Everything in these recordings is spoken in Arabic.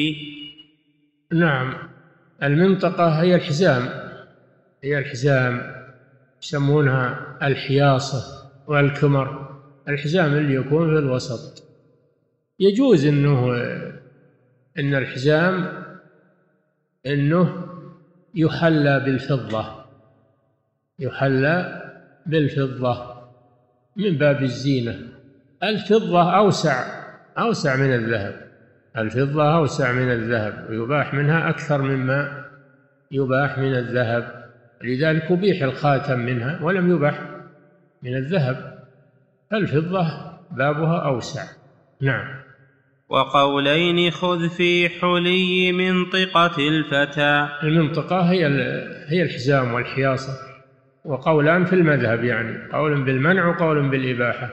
نعم، المنطقة هي الحزام، هي الحزام، يسمونها الحياصة والكمر. الحزام اللي يكون في الوسط. يجوز إن الحزام إنه يحلى بالفضة، يحلى بالفضة من باب الزينة. الفضة أوسع من الذهب، الفضة أوسع من الذهب، ويباح منها أكثر مما يباح من الذهب، لذلك أبيح الخاتم منها ولم يباح من الذهب. الفضة بابها أوسع. نعم. وقولين خذ في حلي منطقة الفتى. المنطقة هي الحزام والحياصة، وقولان في المذهب، يعني قول بالمنع وقول بالإباحة،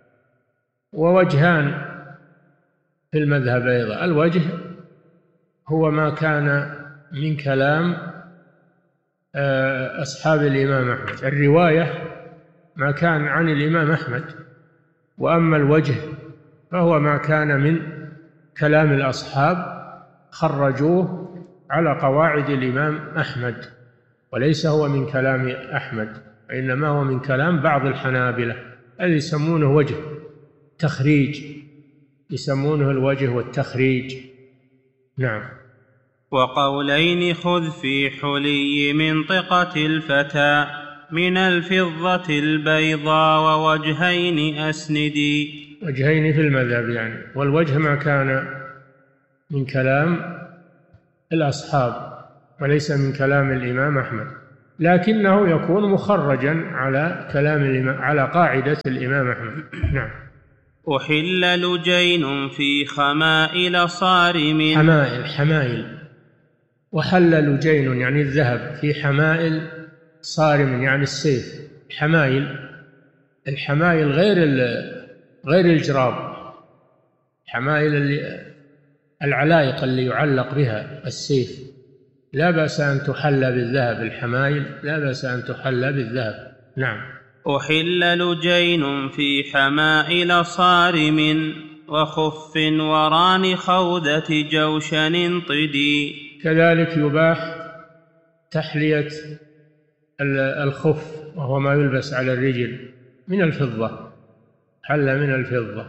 ووجهان في المذهب أيضا. الوجه هو ما كان من كلام أصحاب الإمام أحمد، الرواية ما كان عن الإمام أحمد، وأما الوجه فهو ما كان من كلام الأصحاب خرجوه على قواعد الإمام أحمد، وليس هو من كلام أحمد، وإنما هو من كلام بعض الحنابلة الذي يسمونه وجه تخريج، يسمونه الوجه والتخريج. نعم. وقولين خذ في حلي منطقة الفتى من الفضة البيضاء ووجهين أسندي. وجهين في المذهب يعني، والوجه ما كان من كلام الأصحاب وليس من كلام الإمام أحمد، لكنه يكون مخرجا على كلام الإمام، على قاعدة الإمام أحمد. نعم. أحل لجين في خمائل صارم. حمائل. وحل لجين يعني الذهب في حمائل صارم يعني السيف. الحمائل غير الجراب، حمائل العلائق اللي يعلق بها السيف لا بأس أن تحل بالذهب، الحمائل لا بأس أن تحل بالذهب. نعم. أحل لجين في حمائل صارم وخف وران خودة جوشن طدي. كذلك يباح تحلية الخف، وهو ما يلبس على الرجل من الفضة، حل من الفضة.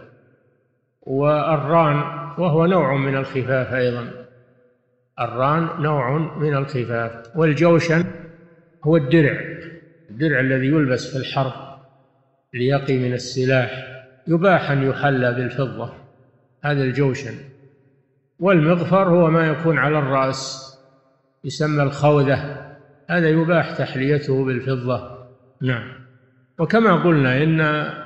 والران وهو نوع من الخفاف أيضا، الران نوع من الخفاف. والجوشن هو الدرع الذي يلبس في الحرب ليقي من السلاح، يباح أن يحلى بالفضة، هذا الجوشن. والمغفر هو ما يكون على الرأس يسمى الخوذة، هذا يباح تحليته بالفضة. نعم. وكما قلنا إن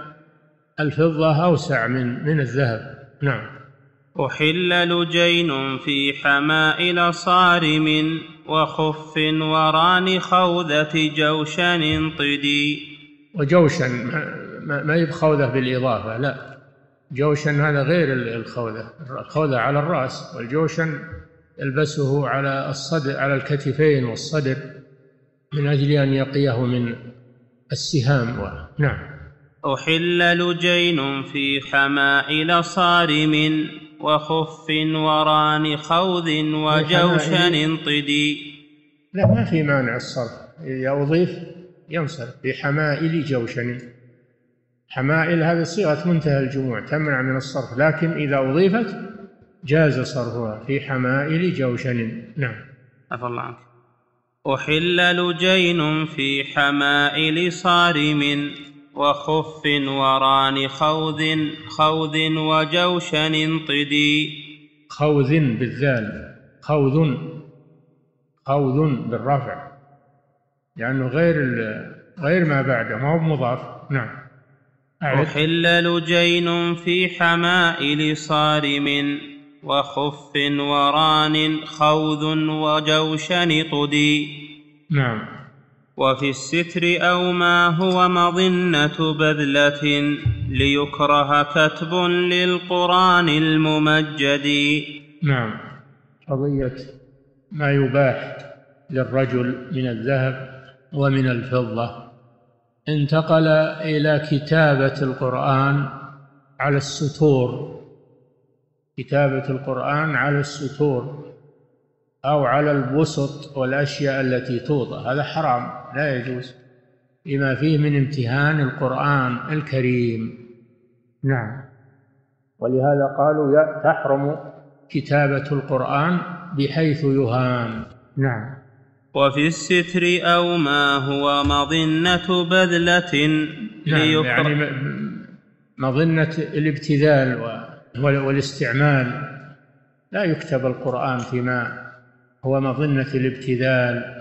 الفضة أوسع من الذهب. نعم. أحل لجين في حمائل صارم وخف وران خوذة جوشن طدي. وجوشن ما يبخوذة بالإضافة، لا، جوشن هذا غير الخوذة على الرأس، والجوشن يلبسه على الصدر، على الكتفين والصدر، من أجل أن يقيه من السهام. نعم. أحل لجين في حمائل صارم وخف وران خوذ وجوشن طدي. لا، ما في مانع الصرف، إذا أضيف ينصرف. في حمائل جوشن، حمائل هذه صيغة منتهى الجموع تمنع من الصرف، لكن إذا أضيفت جاز صرفها في حمائل جوشن. نعم. عفى الله عنك. أحل لجين في حمائل صارم وخف وران خوذ وجوشن طدي. خوذ بالذال، خوذ بالرفع، لأنه غير ما بعده، ما هو مضاف. نعم. أحل لجين في حمائل صارم وخف وران خوذ وجوشن طدي. نعم. وفي الستر أو ما هو مظنة بذلة ليكره كتب للقرآن الممجد. نعم. قضية ما يباح للرجل من الذهب ومن الفضة، انتقل إلى كتابة القرآن على الستور، كتابة القرآن على الستور أو على البسط والأشياء التي توضع، هذا حرام لا يجوز، لما فيه من امتهان القرآن الكريم. نعم. ولهذا قالوا تحرم كتابة القرآن بحيث يهان. نعم. وفي الستر أو ما هو مظنة بذلة. نعم، يعني مظنة الابتذال والاستعمال، لا يكتب القرآن فيما هو مظنة الابتذال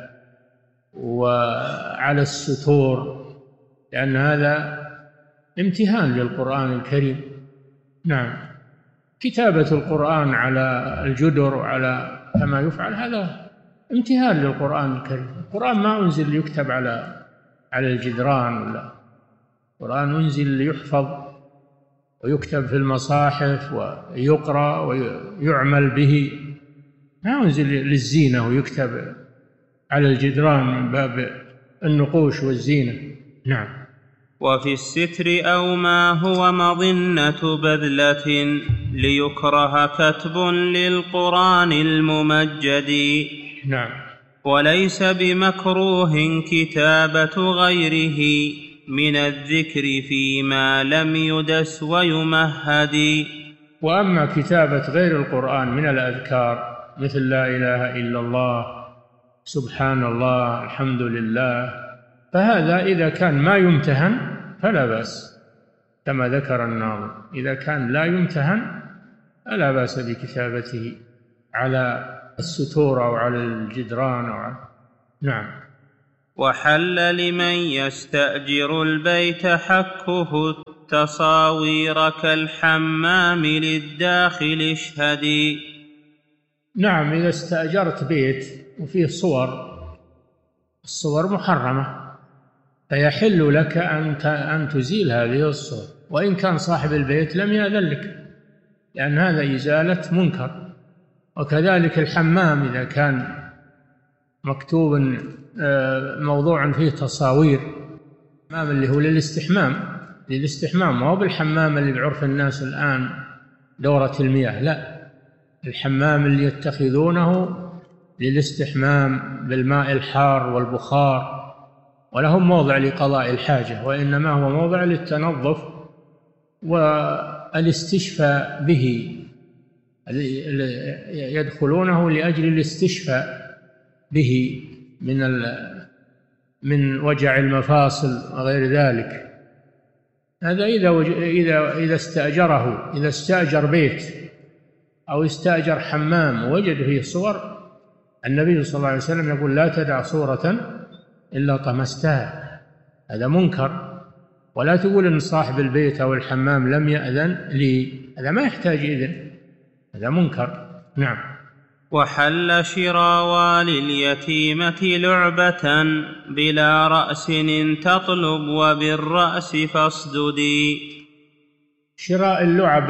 وعلى الستور، لأن هذا امتهان للقرآن الكريم. نعم. كتابة القرآن على الجدر وعلى كما يفعل هذا امتهان للقرآن الكريم. القرآن ما أنزل ليكتب على الجدران، ولا القرآن أنزل ليحفظ ويكتب في المصاحف ويقرأ ويعمل به، ما أنزل للزينة ويكتب على الجدران من باب النقوش والزينة. نعم. وفي الستر أو ما هو مظنة بذلة ليكره كتب للقرآن الممجد. نعم. وليس بمكروه كتابة غيره من الذكر فيما لم يدس ويمهد. وأما كتابة غير القرآن من الأذكار مثل لا إله إلا الله، سبحان الله، الحمد لله، فهذا إذا كان ما يمتهن فلا بأس، كما ذكر الناظم، إذا كان لا يمتهن فلا بأس بكتابته على الستور أو على الجدران أو على... نعم. وحل لمن يستأجر البيت حكه التصاوير كالحمام للداخل اشهدي. نعم. إذا استأجرت بيت وفيه الصور محرمة، فيحل لك أن تزيل هذه الصور، وإن كان صاحب البيت لم يأذن لك، لأن هذا إزالة منكر. وكذلك الحمام إذا كان مكتوب موضوع فيه تصاوير، الحمام اللي هو للاستحمام، ما هو بالحمام اللي بعرف الناس الآن دورة المياه، لا، الحمام اللي يتخذونه للاستحمام بالماء الحار والبخار، ولهم موضع لقضاء الحاجة، وإنما هو موضع للتنظف والاستشفاء به، يدخلونه لأجل الاستشفاء به من وجع المفاصل وغير ذلك. هذا إذا استأجره، إذا استأجر بيت أو استأجر حمام ووجد فيه صور، النبي صلى الله عليه وسلم يقول لا تدع صورة إلا طمستها، هذا منكر. ولا تقول إن صاحب البيت أو الحمام لم يأذن لي، هذا ما يحتاج إذن، هذا منكر. نعم. وحل شراوى لليتيمة لعبة بلا رأس إن تطلب وبالرأس فاصددي. شراء اللعب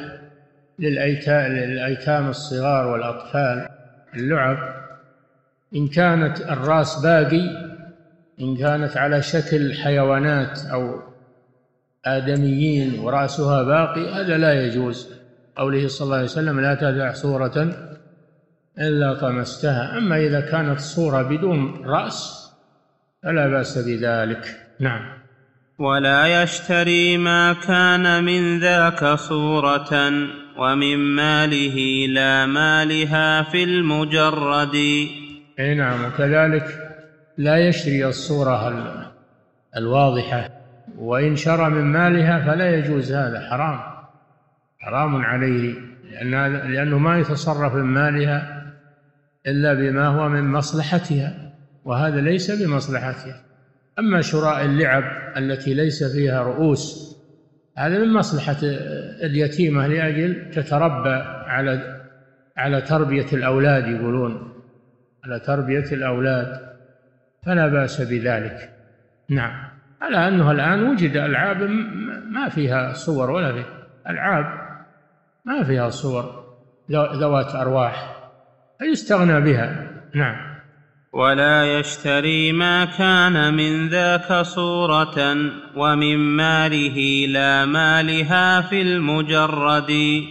للأيتام الصغار والأطفال، اللعب إن كانت الرأس باقي، إن كانت على شكل حيوانات أو آدميين ورأسها باقي، هذا لا يجوز، قوله صلى الله عليه وسلم لا تدع صورة إلا طمستها. أما إذا كانت صورة بدون رأس فلا بأس بذلك. نعم. ولا يشتري ما كان من ذاك صورة ومن ماله لا مالها في المجرد. نعم. وكذلك لا يشتري الصورة الواضحة، وإن شرى من مالها فلا يجوز، هذا حرام عليه، لأنه ما يتصرف من مالها إلا بما هو من مصلحتها، وهذا ليس بمصلحتها. أما شراء اللعب التي ليس فيها رؤوس، هذا من مصلحة اليتيمة لأجل تتربى على تربية الأولاد، يقولون على تربية الأولاد، فلا بأس بذلك. نعم. على أنه الآن وجد ألعاب ما فيها صور، ولا فيه ألعاب ما فيها صور ذوات أرواح، فيستغنى بها. نعم. ولا يشتري ما كان من ذاك صورة ومن ماله لا مالها في المجرد.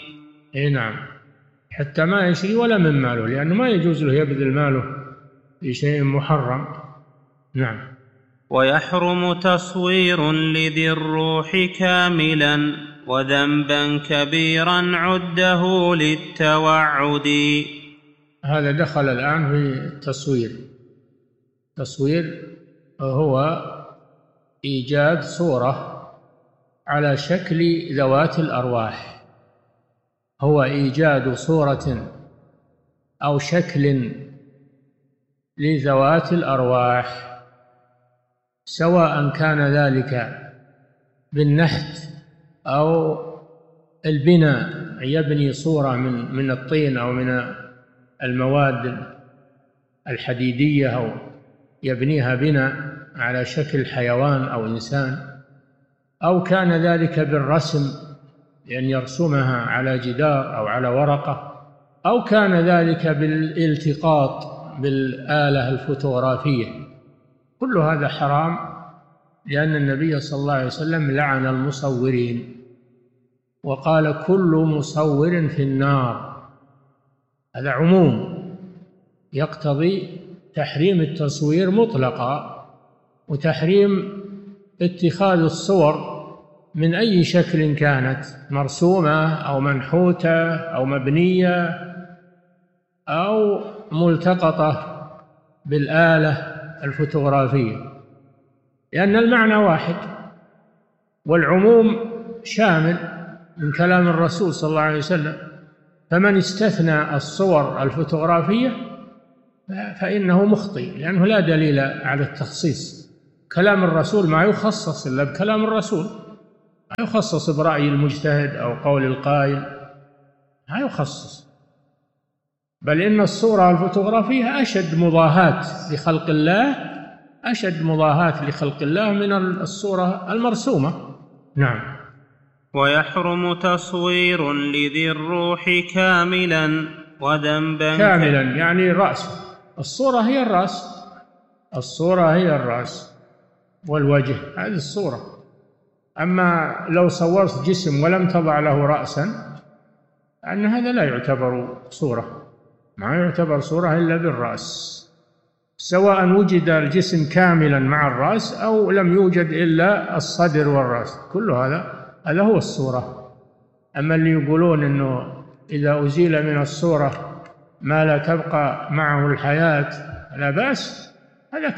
إيه نعم، حتى ما يشري ولا من ماله، لأنه ما يجوز له يبذل ماله في شيء محرم. نعم. ويحرم تصوير لذي الروح كاملا وذنبا كبيرا عده للتوعد. هذا دخل الآن في التصوير. التصوير هو إيجاد صورة على شكل ذوات الأرواح، هو إيجاد صورة أو شكل لذوات الأرواح، سواء كان ذلك بالنحت أو البناء، يبني صورة من الطين أو من المواد الحديدية، أو يبنيها بناء على شكل حيوان أو إنسان، أو كان ذلك بالرسم، لأن يرسمها على جدار أو على ورقة، أو كان ذلك بالالتقاط بالآلة الفوتوغرافية. كل هذا حرام، لأن النبي صلى الله عليه وسلم لعن المصورين وقال كل مصور في النار. هذا عموم يقتضي تحريم التصوير مطلقا، وتحريم اتخاذ الصور من أي شكل كانت، مرسومة أو منحوتة أو مبنية أو ملتقطة بالآلة الفوتوغرافية، لأن المعنى واحد، والعموم شامل من كلام الرسول صلى الله عليه وسلم. فمن استثنى الصور الفوتوغرافية فإنه مخطئ، لأنه لا دليل على التخصيص. كلام الرسول ما يخصص إلا بكلام الرسول، ما يخصص برأي المجتهد أو قول القائل، ما يخصص. بل إن الصورة الفوتوغرافية أشد مضاهاة لخلق الله، أشد مضاهاة لخلق الله من الصورة المرسومة. نعم. ويحرم تصوير لذي الروح كاملا وذنبا كاملا يعني رأسه، الصورة هي الرأس، الصورة هي الرأس والوجه، هذه الصورة. أما لو صورت جسم ولم تضع له رأسا، أن هذا لا يعتبر صورة، ما يعتبر صورة إلا بالرأس، سواء وجد الجسم كاملا مع الرأس أو لم يوجد إلا الصدر والرأس، كل هذا هو الصورة. أما اللي يقولون أنه إذا أزيل من الصورة ما لا تبقى معه الحياة لا بأس، هذا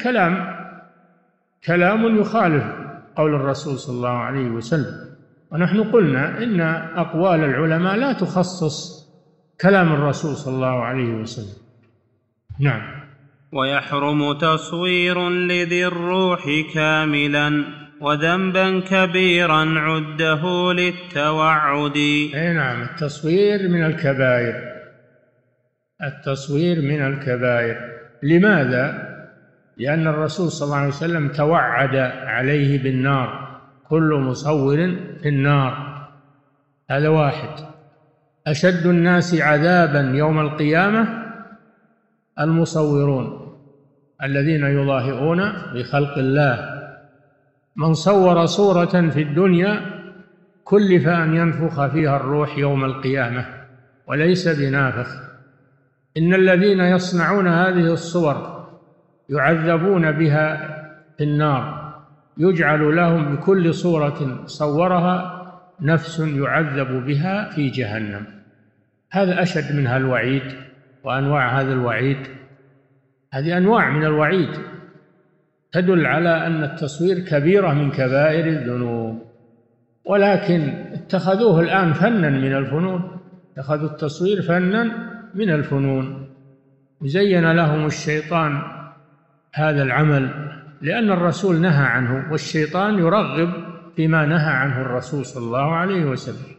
كلام يخالف قول الرسول صلى الله عليه وسلم. ونحن قلنا إن أقوال العلماء لا تخصص كلام الرسول صلى الله عليه وسلم. نعم. ويحرم تصوير لذي الروح كاملا وذنبا كبيرا عده للتوعد. أي نعم، التصوير من الكبائر، التصوير من الكبائر. لماذا؟ لأن الرسول صلى الله عليه وسلم توعد عليه بالنار، كل مصور في النار. هذا واحد. أشد الناس عذابا يوم القيامة المصورون الذين يضاهئون بخلق الله. من صور صورة في الدنيا كلف أن ينفخ فيها الروح يوم القيامة وليس بنافخ. إن الذين يصنعون هذه الصور يعذبون بها في النار، يجعل لهم بكل صورة صورها نفس يعذب بها في جهنم. هذا أشد من الوعيد، وأنواع هذا الوعيد هذه أنواع من الوعيد تدل على أن التصوير كبيرة من كبائر الذنوب. ولكن اتخذوه الآن فنا من الفنون، اتخذوا التصوير فنا من الفنون، وزين لهم الشيطان هذا العمل لأن الرسول نهى عنه، والشيطان يرغب فيما نهى عنه الرسول صلى الله عليه وسلم.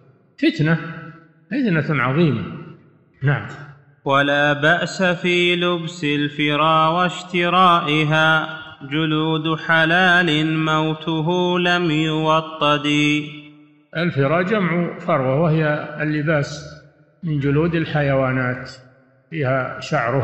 فتنة عظيمة. نعم. ولا بأس في لبس الفرا واشترائها جلود حلال موته لم يوطد. الفرا جمع فروة، وهي اللباس من جلود الحيوانات، فيها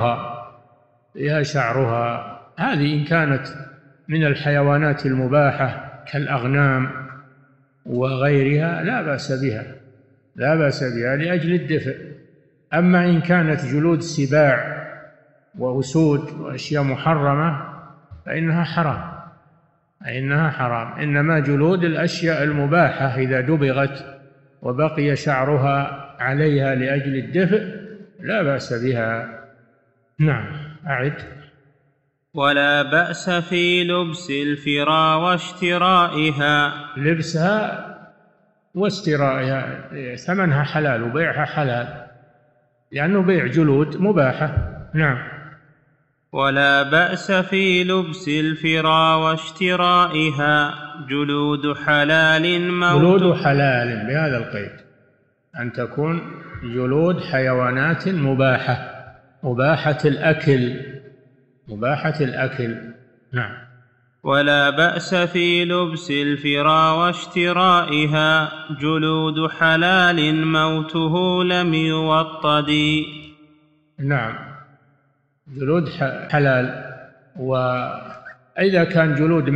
شعرها. هذه إن كانت من الحيوانات المباحة كالأغنام وغيرها لا بأس بها، لا بأس بها لأجل الدفء. أما إن كانت جلود سباع وأسود وأشياء محرمة فإنها حرام. إنما جلود الأشياء المباحة إذا دبغت وبقي شعرها عليها لأجل الدفء لا بأس بها. نعم. أعد. ولا بأس في لبس الفرا واشترائها. لبسها واشترائها ثمنها حلال وبيعها حلال لأنه بيع جلود مباحة. نعم. ولا بأس في لبس الفرا واشترائها جلود حلال موت. جلود حلال بهذا القيد، أن تكون جلود حيوانات مباحة الأكل. نعم. ولا بأس في لبس الفرا واشترائها جلود حلال موته لم يوطد. نعم. جلود حلال. وإذا كان جلود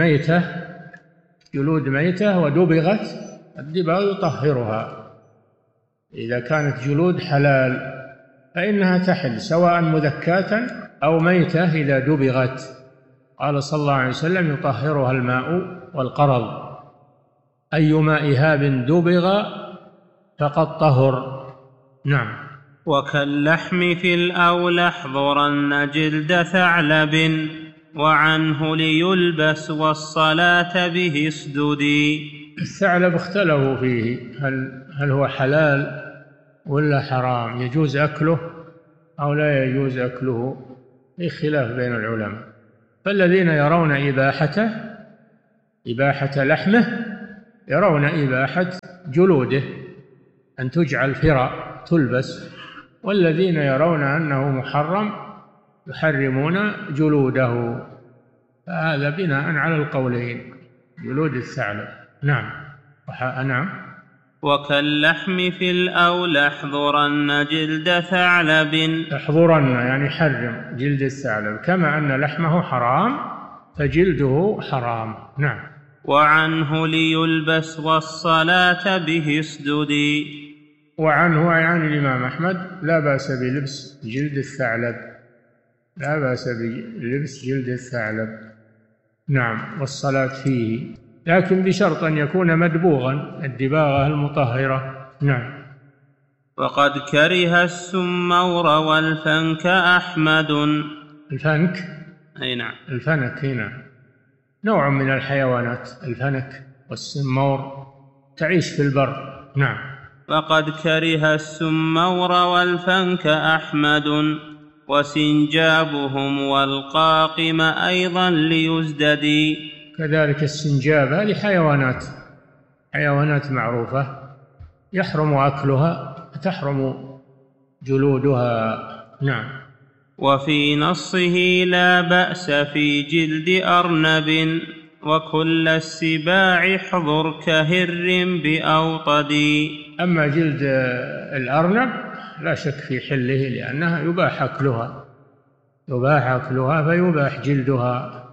ميتة ودبغت الدباغ يطهرها. إذا كانت جلود حلال فإنها تحل سواء مذكاة أو ميتة إذا دبغت. قال صلى الله عليه وسلم يطهرها الماء والقرض، أي ماء إهاب دبغ فقد طهر. نعم. وكاللحم في الأولى احضرن جلد ثعلب وعنه ليلبس والصلاة به اسددي. الثعلب اختلفوا فيه هل هو حلال ولا حرام، يجوز أكله أو لا يجوز أكله، في خلاف بين العلماء. فالذين يرون إباحة لحمه يرون إباحة جلوده أن تجعل فرا تلبس، والذين يرون أنه محرم يحرمون جلوده. فهذا بناء على القولين جلود الثعلب. نعم. نعم. وكاللحم في الأولى احضرن جلد ثعلب. احضرن يعني حرم جلد الثعلب، كما أن لحمه حرام فجلده حرام. نعم. وعنه ليلبس والصلاة به اسددي. وعنه يعني الإمام أحمد لا بأس بلبس جلد الثعلب. نعم. والصلاة فيه، لكن بشرط أن يكون مدبوغا الدباغة المطهرة. نعم. وقد كره السمور والفنك أحمد. الفنك أي نعم. الفنك هنا نوع من الحيوانات، الفنك والسمور تعيش في البر. نعم. وقد كره السمور والفنك أحمد وسنجابهم والقاقم أيضا ليزددي. كذلك السنجاب هذه حيوانات معروفة يحرم أكلها تحرم جلودها. نعم. وفي نصه لا بأس في جلد أرنب وكل السباع احضر كهر بأوطد. أما جلد الأرنب لا شك في حله لأنها يباح أكلها فيباح جلدها.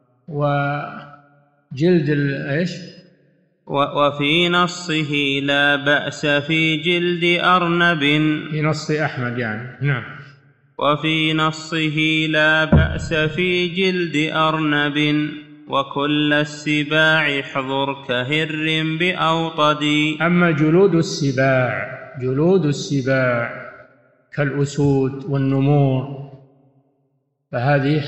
وجلد إيش؟ وفي نصه لا بأس في جلد أرنب، في نص أحمد يعني. نعم. وفي نصه لا بأس في جلد أرنب وكل السباع احضر كهر بأوطد. أما جلود السباع كالأسود والنمور فهذه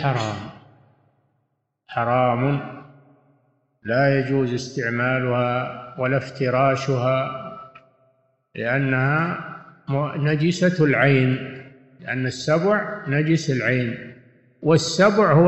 حرام لا يجوز استعمالها ولا افتراشها لأنها نجسة العين، لأن السبع نجس العين، والسبع هو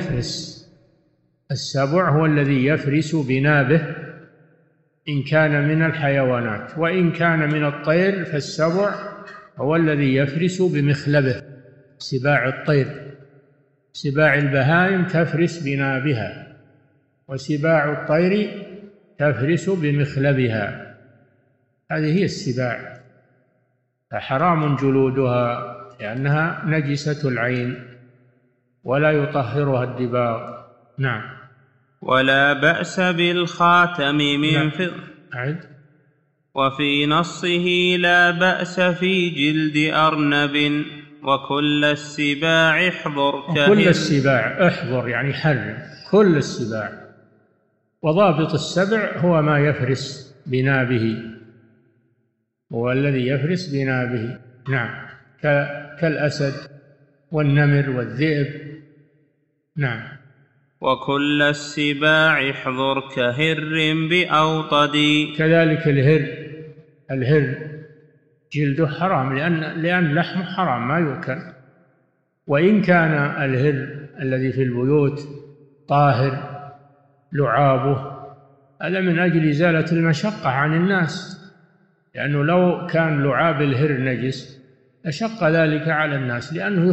الذي يفرس بنابه إن كان من الحيوانات، وإن كان من الطير فالسبع هو الذي يفرس بمخلبه. سباع الطير، سباع البهائم تفرس بنابها، وسباع الطير تفرس بمخلبها. هذه هي السباع، فحرام جلودها لأنها نجسة العين ولا يطهرها الدباغ. نعم. ولا بأس بالخاتم من فضة. وفي نصه لا بأس في جلد أرنب وكل السباع احضر كل السباع احضر يعني حرم كل السباع. وضابط السبع هو ما يفرس بنابه، هو الذي يفرس بنابه. نعم، كالأسد والنمر والذئب. نعم. وكل السباع احضر كهر بأوطد. كذلك الهر جلده حرام لأن لحمه حرام ما يؤكل. وإن كان الهر الذي في البيوت طاهر لعابه، هذا من أجل إزالة المشقة عن الناس، لأنه لو كان لعاب الهر نجس لشق ذلك على الناس، لأنه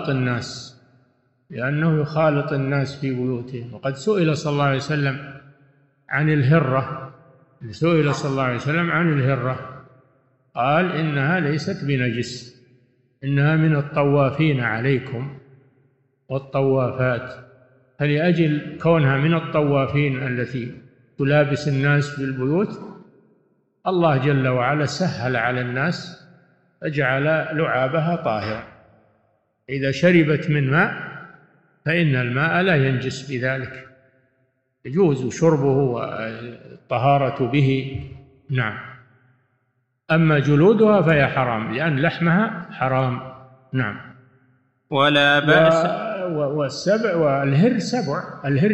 يخالط الناس في بيوتهم. وقد سئل صلى الله عليه وسلم عن الهرة، قال إنها ليست بنجس، إنها من الطوافين عليكم والطوافات. فلأجل كونها من الطوافين التي تلابس الناس في البيوت، الله جل وعلا سهل على الناس فجعل لعابها طاهرا. إذا شربت من ماء فإن الماء لا ينجس بذلك، يجوز شربه والطهارة به. نعم. أما جلودها فهي حرام لأن لحمها حرام. نعم. ولا بأس. والسبع والهر سبع، الهر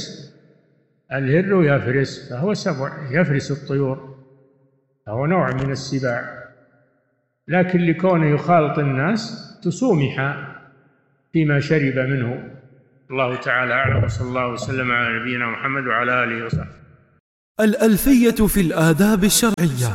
يفرس فهو سبع، يفرس الطيور، فهو نوع من السباع، لكن لكونه يخالط الناس تسومح فيما شرب منه. الله تعالى أعلم، وصلى الله وسلم على نبينا محمد وعلى آله وصحبه. الألفية في الآداب الشرعية.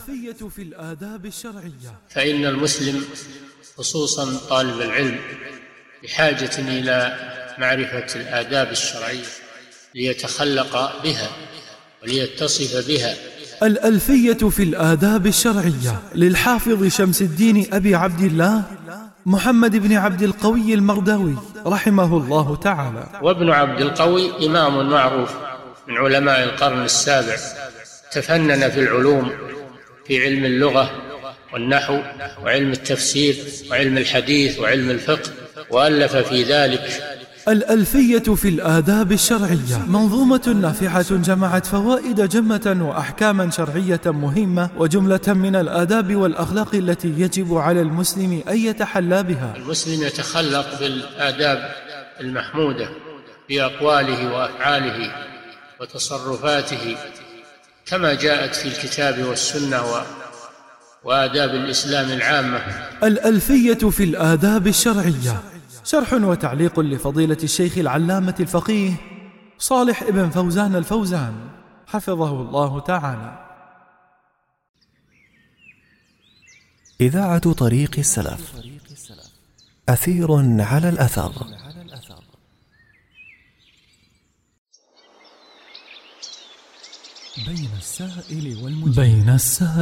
فإن المسلم خصوصا طالب العلم بحاجة إلى معرفة الآداب الشرعية ليتخلق بها وليتصف بها. الألفية في الآداب الشرعية للحافظ شمس الدين أبي عبد الله محمد بن عبد القوي المرداوي رحمه الله تعالى. وابن عبد القوي إمام معروف من علماء القرن السابع، تفنن في العلوم، في علم اللغة والنحو وعلم التفسير وعلم الحديث وعلم الفقه، وألف في ذلك. الألفية في الآداب الشرعية منظومة نافعة جمعت فوائد جمة وأحكاما شرعية مهمة وجملة من الآداب والأخلاق التي يجب على المسلم أن يتحلى بها. المسلم يتخلق بالآداب المحمودة في أقواله وأفعاله وتصرفاته كما جاءت في الكتاب والسنة وآداب الإسلام العامة. الألفية في الآداب الشرعية شرح وتعليق لفضيلة الشيخ العلامة الفقيه صالح ابن فوزان الفوزان حفظه الله تعالى. إذاعة طريق السلف، أثير على الأثر. بين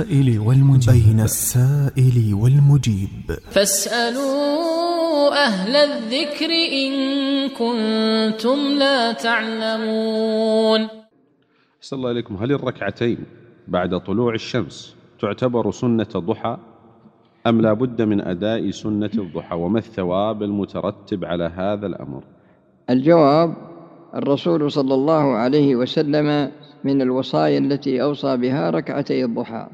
السائل والمجيب. فاسألوا أهل الذكر إن كنتم لا تعلمون. أحسن الله إليكم. هل الركعتين بعد طلوع الشمس تعتبر سنة ضحى أم لا بد من أداء سنة الضحى؟ وما الثواب المترتب على هذا الأمر؟ الجواب: الرسول صلى الله عليه وسلم من الوصايا التي أوصى بها ركعتي الضحى.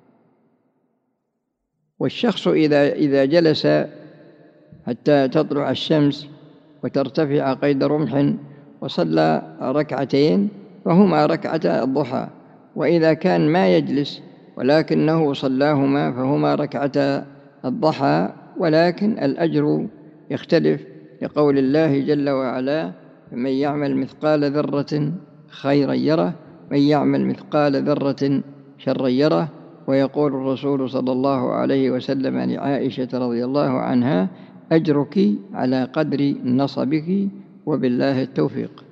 والشخص إذا جلس حتى تطلع الشمس وترتفع قيد رمح وصلى ركعتين فهما ركعتا الضحى، وإذا كان ما يجلس ولكنه صلاهما فهما ركعتا الضحى، ولكن الأجر يختلف لقول الله جل وعلا: فمن يعمل مثقال ذرة خيرا يره من يعمل مثقال ذرة شرا يره. ويقول الرسول صلى الله عليه وسلم لعائشة رضي الله عنها: أجرك على قدر نصبك وبالله التوفيق.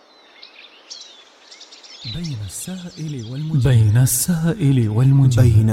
بين السائل والمجيب.